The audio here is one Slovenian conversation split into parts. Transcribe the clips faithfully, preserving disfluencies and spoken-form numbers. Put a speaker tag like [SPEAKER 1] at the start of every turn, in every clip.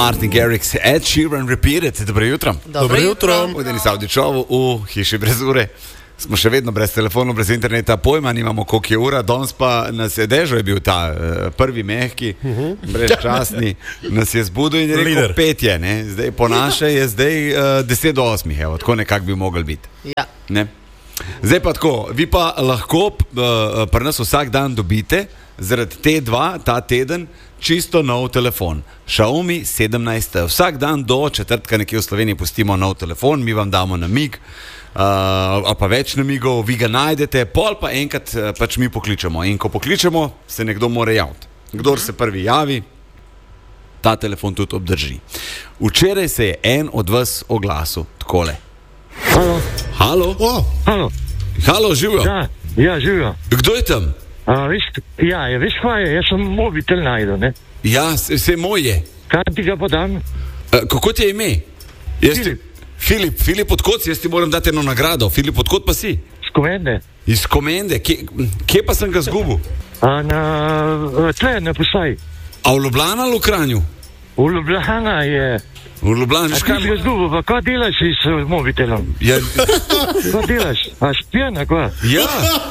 [SPEAKER 1] Martin Garrix, Ed Sheeran, Repeated. Dobro jutro.
[SPEAKER 2] Dobro jutro.
[SPEAKER 1] V Denis Avdičovu, v hiši brez ure. Smo še vedno brez telefonov, brez interneta, pojma nimamo, koliko je ura. Danes pa nas je dežo, je bil ta uh, prvi mehki, uh-huh. brezčasni, nas je zbudil in je rekel Lider. petje. Ne? Zdaj, po naše je zdaj uh, deset do osmih, evo, tako nekako bi mogel biti.
[SPEAKER 2] Ja.
[SPEAKER 1] Ne? Zdaj pa tako, vi pa lahko uh, pri nas vsak dan dobite zaradi T dva ta teden čisto nov telefon. Xiaomi sedemnajst. Vsak dan do četrtka nekje v Sloveniji pustimo nov telefon, mi vam damo namig. Uh, ali pa več namigov, vi ga najdete, pol pa enkrat uh, pač mi pokličemo. In ko pokličemo, se nekdo mora javiti. Kdor se prvi javi, ta telefon tudi obdrži. Včeraj se je en od vas oglasil takole.
[SPEAKER 3] Halo.
[SPEAKER 1] Halo?
[SPEAKER 3] Oh. Halo.
[SPEAKER 1] Halo, živijo?
[SPEAKER 3] Ja, ja, živijo.
[SPEAKER 1] Kdo je tam?
[SPEAKER 3] A, viš, ja, veš kaj je, jaz sem mobitel najdel, ne?
[SPEAKER 1] Ja, vse moje.
[SPEAKER 3] Kaj ti ga podam?
[SPEAKER 1] Uh, kako ti je ime? Jaz ti... Filip, Filip odkot si, jaz ti moram dati eno nagrado. Filip, odkot pa si?
[SPEAKER 3] Iz Komende.
[SPEAKER 1] Iz Komende, kje, kje pa sem ga zgubil?
[SPEAKER 3] A na, tle, na posaj.
[SPEAKER 1] A v Ljubljana ali v Kranju?
[SPEAKER 3] V Ljubljana je.
[SPEAKER 1] V Ljubljana,
[SPEAKER 3] a ti si ga zgubil, pa kaj delaš s mobitelom?
[SPEAKER 1] Ja.
[SPEAKER 3] Kaj delaš? A špijana, kaj?
[SPEAKER 1] Ja.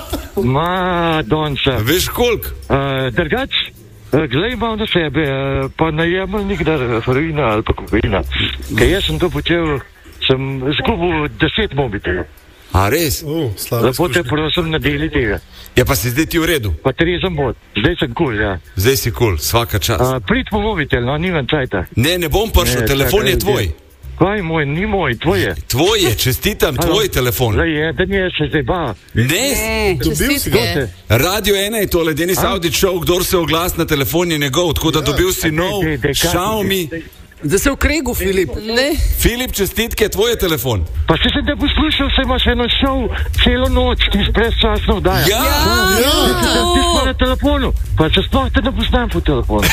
[SPEAKER 3] Ma, donca.
[SPEAKER 1] Veš koliko?
[SPEAKER 3] Uh, drgač? Glej malo na sebe, pa najemal nikdar heroina ali pa kokaina. Ker jaz sem to počel, sem zgubil deset mobitelov.
[SPEAKER 1] A res?
[SPEAKER 2] Uh,
[SPEAKER 3] Lepo te prosim, nadeli tega.
[SPEAKER 1] Ja, pa si zdaj ti v redu?
[SPEAKER 3] Pa trezen bod. Zdaj sem kul, ja.
[SPEAKER 1] Zdaj si kul, svaka čast.
[SPEAKER 3] Uh, prid po mobitel, no, nimam čajta.
[SPEAKER 1] Ne, ne bom prišel, telefon je tvoj.
[SPEAKER 3] Kaj moj, ni moj, tvoj je.
[SPEAKER 1] Tvoj je, čestitam, tvoj telefon.
[SPEAKER 3] Zdaj je, da nije se zdaj ba.
[SPEAKER 1] Ne,
[SPEAKER 2] dobil si ga.
[SPEAKER 1] Radio ena je tole, Denis Avdičov, kdor se oglas na telefon je njegov, tako da dobil si nov Xiaomi.
[SPEAKER 2] Da se v kregu, Filip. Ne.
[SPEAKER 1] Filip, čestitke, tvoj je telefon.
[SPEAKER 3] Pa se sem te poslušal, se imaš eno šov celo noč, ti brezčasno vdaja.
[SPEAKER 1] Ja,
[SPEAKER 2] ja.
[SPEAKER 3] Ti si pa na telefonu, pa se sploh te ne poznam po telefonu.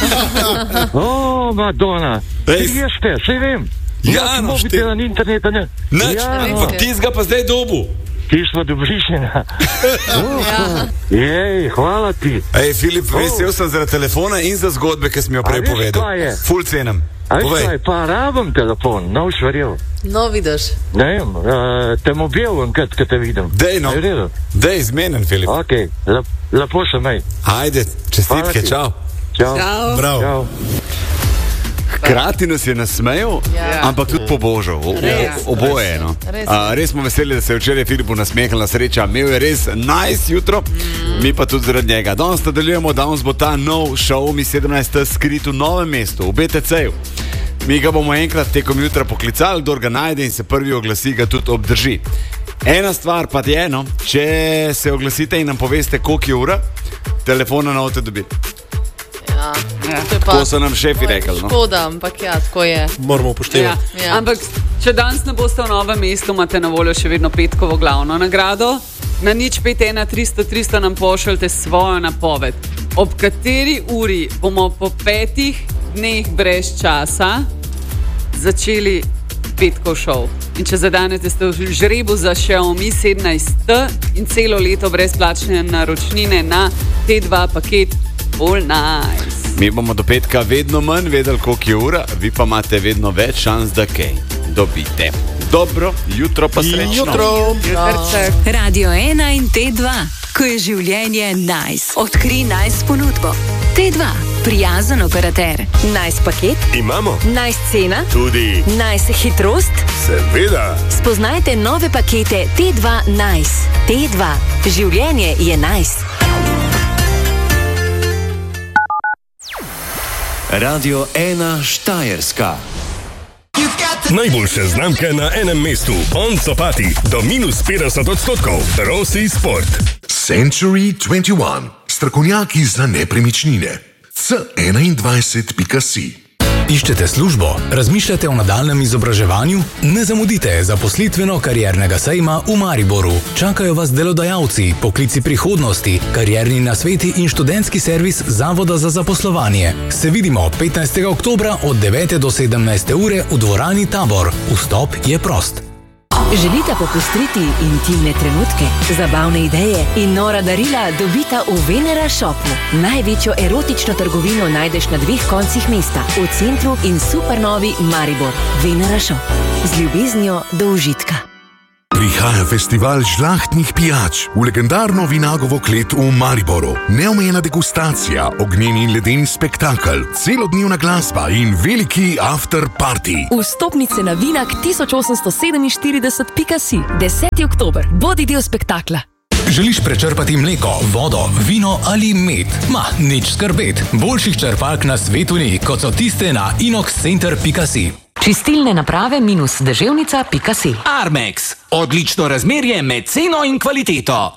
[SPEAKER 3] O, Madonna, ti jeste, sej vem.
[SPEAKER 1] Ja, no,
[SPEAKER 3] mobitela ni interneta, ne.
[SPEAKER 1] Nač,
[SPEAKER 3] ja,
[SPEAKER 1] ampak ti ga pa zdaj dobu.
[SPEAKER 3] Ti smo dobrišena.
[SPEAKER 2] Ja.
[SPEAKER 3] Jej, hvala ti.
[SPEAKER 1] Ej, Filip, vesel sem zaradi telefona in za zgodbe, ki sem jo prej povedal. Ful cenem.
[SPEAKER 3] Aj, pa rabim telefon, nov švarjev.
[SPEAKER 2] No, vidiš.
[SPEAKER 3] Ne vem, uh, te mobilim, kad, kad te vidim.
[SPEAKER 1] Dej, no. Dej, zmenen, Filip.
[SPEAKER 3] Ok, lep, lepo sem, ej.
[SPEAKER 1] Ajde, čestitke, čau.
[SPEAKER 3] Čau.
[SPEAKER 2] Čau.
[SPEAKER 1] Bravo.
[SPEAKER 3] Čau.
[SPEAKER 1] Hkrati nas je nasmejal, ja. ampak tudi pobožal. O, o, oboje, no.
[SPEAKER 2] Res.
[SPEAKER 1] A, res smo veseli, da se je včeraj Filipu nasmehnila sreča. Imel je res nice jutro, mm. mi pa tudi zaradi njega. Danes nadaljujemo, danes bo ta nov Xiaomi sedemnajst skrit v novem mestu, v B T C-ju. Mi ga bomo enkrat tekom jutra poklicali, kdor ga najde in se prvi oglasi, ga tudi obdrži. Ena stvar pa je, no, če se oglasite in nam poveste, koliko je ura, telefona na ote dobiti.
[SPEAKER 2] Ja, ja.
[SPEAKER 1] To so nam šefi rekli. No?
[SPEAKER 2] Škoda, ampak ja, tako je.
[SPEAKER 4] Moramo upoštevati.
[SPEAKER 2] Ja. Ja.
[SPEAKER 5] Ampak, če danes ne boste v novem mestu, imate na voljo še vedno petkovo glavno nagrado. Na nič pet ena tristo tristo nam pošljete svojo napoved. Ob kateri uri bomo po petih dneh brez časa začeli petkov šov. In če zadanete ste v žrebu za Xiaomi sedemnajst in celo leto brezplačne naročnine na T dva paket, all nice.
[SPEAKER 1] Mi bomo do petka vedno manj vedeli, koliko je ura, vi pa imate vedno več šans, da kaj dobite. Dobro, jutro pa srečno.
[SPEAKER 4] Jutro.
[SPEAKER 6] Radio ena in T dva, ko je življenje nice. Odkri nice ponudbo. T dva, prijazen operater. Nice paket?
[SPEAKER 7] Imamo.
[SPEAKER 6] Nice cena?
[SPEAKER 7] Tudi.
[SPEAKER 6] Nice hitrost?
[SPEAKER 7] Seveda.
[SPEAKER 6] Spoznajte nove pakete T dva Nice. T dva, življenje je nice.
[SPEAKER 8] Radio ena Štajerska.
[SPEAKER 7] Najboljše znamke na enem mestu. On copati do minus petdeset odstotkov. Rossi Sport.
[SPEAKER 9] Century dvajset ena. Strokovnjaki za nepremičnine. C enaindvajset pika si.
[SPEAKER 10] Iščete službo? Razmišljate o nadaljnem izobraževanju? Ne zamudite zaposlitveno-kariernega sejma v Mariboru. Čakajo vas delodajalci, poklici prihodnosti, karierni nasveti in študentski servis Zavoda za zaposlovanje. Se vidimo petnajstega oktobra od devete do sedemnajste ure v dvorani Tabor. Vstop je prost.
[SPEAKER 6] Želite popestriti intimne trenutke, zabavne ideje in nora darila dobita v Venera Shopu. Največjo erotično trgovino najdeš na dveh koncih mesta, v centru in supernovi Maribor. Venera Shop. Z ljubeznijo do užitka.
[SPEAKER 9] Prihaja festival žlahtnih pijač v legendarno Vinagovo klet v Mariboru. Neomejena degustacija, ognjeni in ledeni spektakel, celodnevna glasba in veliki after party.
[SPEAKER 4] Vstopnice na Vinag tisoč osemsto sedeminštirideset pika si. deseti oktober. Bodi del spektakla.
[SPEAKER 10] Želiš prečrpati mleko, vodo, vino ali med? Ma, nič skrbet. Boljših črpalk na svetu ni, kot so tiste na inoxcenter pika si.
[SPEAKER 4] Čistilne naprave minus deževnica pika si.
[SPEAKER 11] Armex. Odlično razmerje med ceno in kvaliteto.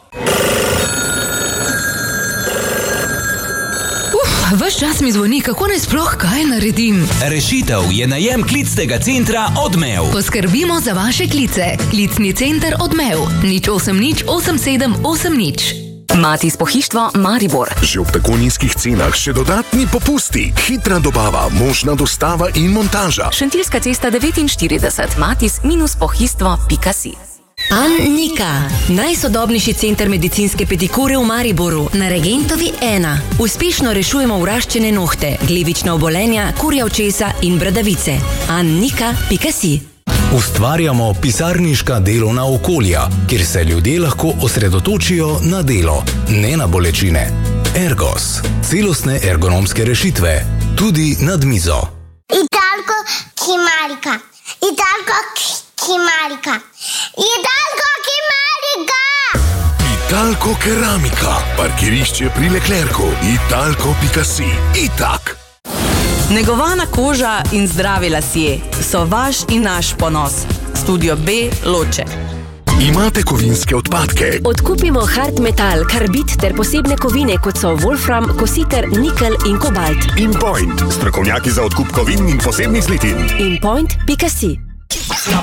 [SPEAKER 4] Uf, ves čas mi zvoni, kako naj sploh kaj naredim.
[SPEAKER 11] Rešitev je najem klicnega centra Odmev.
[SPEAKER 4] Poskrbimo za vaše klice. Klicni center Odmev. nič osem nič osem sedem osem nič. Matis pohištvo Maribor.
[SPEAKER 9] Že ob tako nizkih cenah še dodatni popusti, hitra dobava, možna dostava in montaža.
[SPEAKER 4] Šentilska cesta devetinštirideset, matis minus pohištvo pika si.
[SPEAKER 6] Annika, najsodobnejši center medicinske pedikure v Mariboru, na Regentovi ena. Uspešno rešujemo vraščene nohte, glivična obolenja, kurja očesa in bradavice. Annika pika si.
[SPEAKER 10] Ustvarjamo pisarniška delovna okolja, kjer se ljudje lahko osredotočijo na delo, ne na bolečine. Ergos. Celostne ergonomske rešitve. Tudi nad mizo.
[SPEAKER 12] Italko Kimarika. Italko Kimarika. Italko Kimarika.
[SPEAKER 9] Italko Keramika. Parkirišče pri Leclercu. Italko pika si. Itak.
[SPEAKER 13] Negovana koža in zdravi lasje so vaš in naš ponos. Studio B Loče.
[SPEAKER 9] Imate kovinske odpadke?
[SPEAKER 6] Odkupimo hard metal, karbid ter posebne kovine, kot so wolfram, kositer, nikel in kobalt.
[SPEAKER 7] InPoint. Strokovnjaki za odkup kovin in posebnih zlitin.
[SPEAKER 6] InPoint pika si.